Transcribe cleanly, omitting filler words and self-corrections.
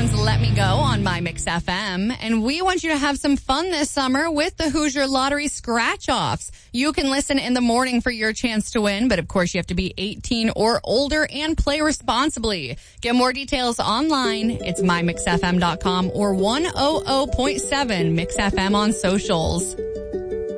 Dawn's Let Me Go on My Mix FM. And we want you to have some fun this summer with the Hoosier Lottery Scratch-Offs. You can listen in the morning for your chance to win, but of course you have to be 18 or older and play responsibly. Get more details online. It's mymixfm.com or 100.7 Mix FM on socials.